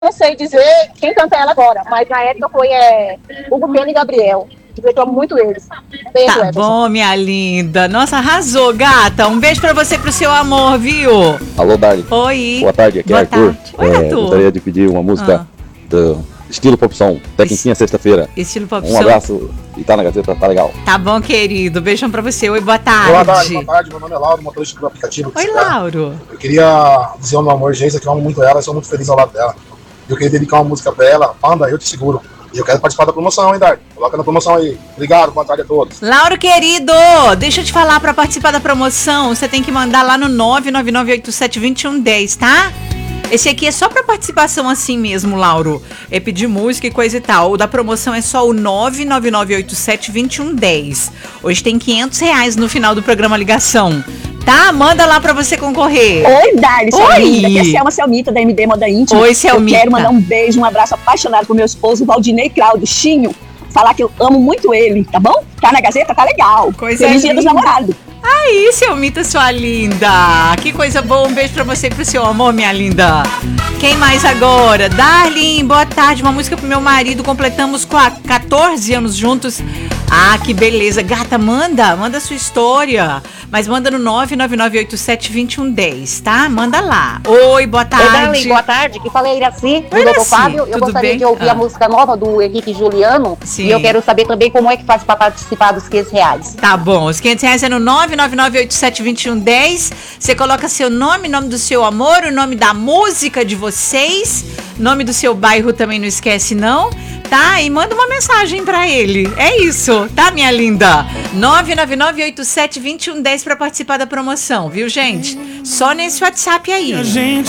não sei dizer quem canta ela agora, mas na época foi Hugo Pena e Gabriel. Eu amo muito eles. Beijo, Tá bom, minha linda. Nossa, arrasou, gata. Um beijo pra você e pro seu amor, viu? Alô, Dali. Oi. Boa tarde, aqui é Arthur. Oi, Arthur. Gostaria de pedir uma música do estilo Popção, Tecniquinha Sexta-feira. Estilo Popção. Um abraço e tá na Gazeta, tá legal. Tá bom, querido. Beijão pra você. Oi, boa tarde. Boa tarde. Meu nome é Lauro, motorista do aplicativo. Oi, Lauro. Eu queria dizer ao meu amor, Geisa, que eu amo muito ela e sou muito feliz ao lado dela. Eu queria dedicar uma música pra ela, Panda, Eu Te Seguro. E eu quero participar da promoção, hein, Dari? Coloca na promoção aí. Obrigado, boa tarde a todos. Lauro, querido, deixa eu te falar, pra participar da promoção, você tem que mandar lá no 999872110, tá? Esse aqui é só pra participação assim mesmo, Lauro. É pedir música e coisa e tal. O da promoção é só o 999872110. Hoje tem R$500 no final do programa Ligação. Tá? Manda lá pra você concorrer. Oi, Dari, sua Oi. linda. Aqui é a Selma Selmita, da MD Moda Íntima. Oi, Selmita. Eu quero mandar um beijo, um abraço apaixonado pro meu esposo, Valdinei Claudio Chinho. Falar que eu amo muito ele, tá bom? Tá na Gazeta? Tá legal. Coisa Feliz Dia linda. dos Namorados. Aí, Selmita, sua linda. Que coisa boa. Um beijo pra você e pro seu amor, minha linda. Quem mais agora? Darlene, boa tarde. Uma música pro meu marido. Completamos 14 anos juntos. Ah, que beleza. Gata, manda sua história. Mas manda no 999872110, tá? Manda lá. Oi, boa tarde. Oi, Darlene, boa tarde. Que falei Iraci, do Iraci, Dr. Fábio. Eu tudo gostaria bem? de ouvir a música nova do Henrique Juliano. Sim. E eu quero saber também como é que faz para participar dos R$500. Tá bom, os R$500 é no 999872110. Você coloca seu nome, nome do seu amor, o nome da música de vocês, nome do seu bairro também não esquece não, tá? E manda uma mensagem pra ele. É isso, tá, minha linda? 999872110 pra participar da promoção, viu, gente? Só nesse WhatsApp aí. A gente